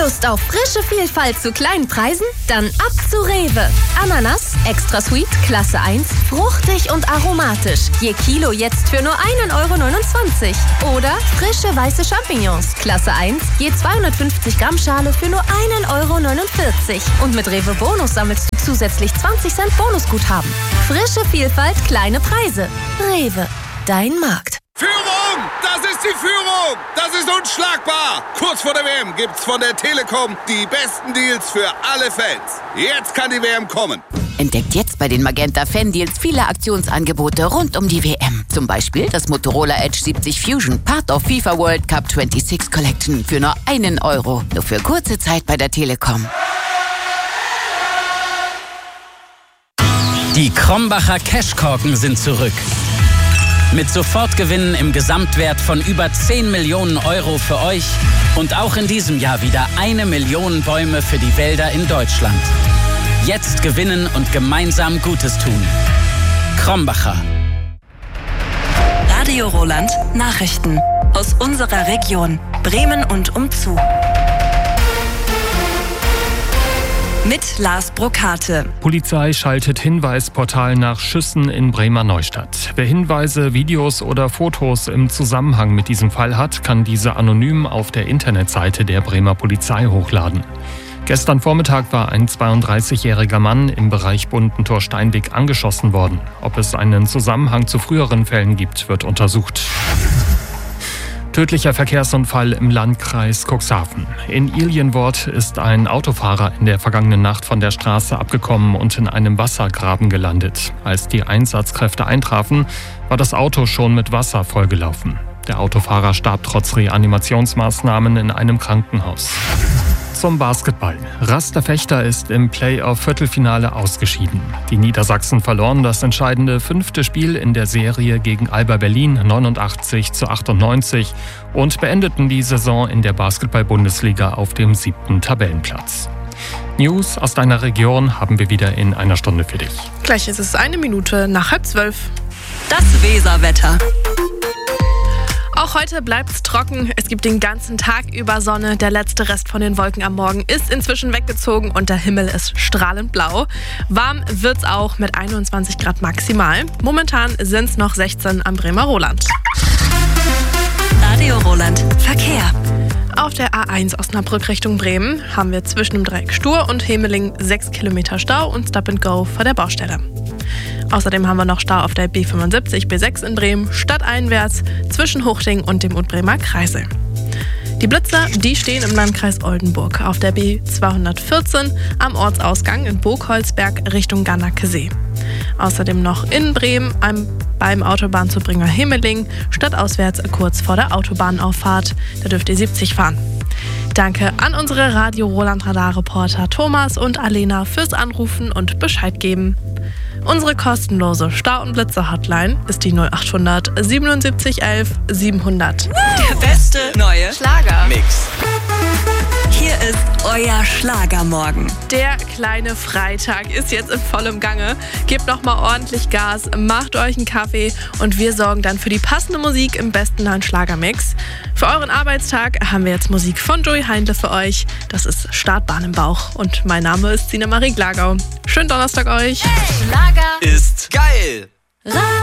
Lust auf frische Vielfalt zu kleinen Preisen? Dann ab zu Rewe. Ananas, extra sweet, Klasse 1, fruchtig und aromatisch. Je Kilo jetzt für nur 1,29 €. Oder frische weiße Champignons, Klasse 1, je 250 Gramm Schale für nur 1,49 €. Und mit Rewe Bonus sammelst du zusätzlich 20 Cent Bonusguthaben. Frische Vielfalt, kleine Preise. Rewe, dein Markt. Führung! Das ist die Führung! Das ist unschlagbar! Kurz vor der WM gibt's von der Telekom die besten Deals für alle Fans. Jetzt kann die WM kommen. Entdeckt jetzt bei den Magenta Fan Deals viele Aktionsangebote rund um die WM. Zum Beispiel das Motorola Edge 70 Fusion, Part of FIFA World Cup 26 Collection für nur 1 €. Nur für kurze Zeit bei der Telekom. Die Krombacher Cashkorken sind zurück. Mit Sofortgewinnen im Gesamtwert von über 10 Millionen € für euch und auch in diesem Jahr wieder 1 Million Bäume für die Wälder in Deutschland. Jetzt gewinnen und gemeinsam Gutes tun. Krombacher. Radio Roland Nachrichten aus unserer Region Bremen und umzu. Mit Lars Brokate. Polizei schaltet Hinweisportal nach Schüssen in Bremer Neustadt. Wer Hinweise, Videos oder Fotos im Zusammenhang mit diesem Fall hat, kann diese anonym auf der Internetseite der Bremer Polizei hochladen. Gestern Vormittag war ein 32-jähriger Mann im Bereich Bundentor-Steinweg angeschossen worden. Ob es einen Zusammenhang zu früheren Fällen gibt, wird untersucht. Tödlicher Verkehrsunfall im Landkreis Cuxhaven. In Ilienwort ist ein Autofahrer in der vergangenen Nacht von der Straße abgekommen und in einem Wassergraben gelandet. Als die Einsatzkräfte eintrafen, war das Auto schon mit Wasser vollgelaufen. Der Autofahrer starb trotz Reanimationsmaßnahmen in einem Krankenhaus. Zum Basketball. Raster Fechter ist im Playoff-Viertelfinale ausgeschieden. Die Niedersachsen verloren das entscheidende 5. Spiel in der Serie gegen Alba Berlin 89-98 und beendeten die Saison in der Basketball-Bundesliga auf dem 7. Tabellenplatz. News aus deiner Region haben wir wieder in einer Stunde für dich. Gleich ist es 1 Minute nach 11:30. Das Weserwetter. Auch heute bleibt es trocken. Es gibt den ganzen Tag über Sonne. Der letzte Rest von den Wolken am Morgen ist inzwischen weggezogen und der Himmel ist strahlend blau. Warm wird's auch mit 21 Grad maximal. Momentan sind es noch 16 am Bremer Roland. Radio Roland Verkehr. Auf der A1 Osnabrück Richtung Bremen haben wir zwischen dem Dreieck Stur und Hemeling 6 Kilometer Stau und Stop and Go vor der Baustelle. Außerdem haben wir noch Stau auf der B75 B6 in Bremen, stadteinwärts zwischen Huchting und dem Utbremer Kreisel. Die Blitzer, die stehen im Landkreis Oldenburg auf der B214 am Ortsausgang in Burgholzberg Richtung Garnacke-See. Außerdem noch in Bremen beim Autobahnzubringer Hemeling, stadtauswärts kurz vor der Autobahnauffahrt. Da dürft ihr 70 fahren. Danke an unsere Radio Roland Radar-Reporter Thomas und Alena fürs Anrufen und Bescheid geben. Unsere kostenlose Stau- und Blitzer-Hotline ist die 0800 77 11 700. Der beste neue Schlager-Mix. Hier ist euer Schlagermorgen. Der kleine Freitag ist jetzt in vollem Gange. Gebt noch mal ordentlich Gas, macht euch einen Kaffee und wir sorgen dann für die passende Musik im besten neuen Schlagermix. Für euren Arbeitstag haben wir jetzt Musik von Joey Heindle für euch. Das ist Startbahn im Bauch und mein Name ist Sina Marie Glagau. Schönen Donnerstag euch. Hey, Schlager ist geil!